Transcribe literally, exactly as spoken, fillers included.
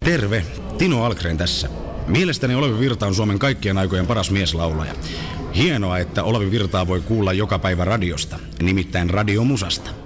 Terve, Tino Algren tässä. Mielestäni Olavi Virta on Suomen kaikkien aikojen paras mieslaulaja. Hienoa, että Olavi Virtaa voi kuulla joka päivä radiosta, nimittäin Radiomusasta.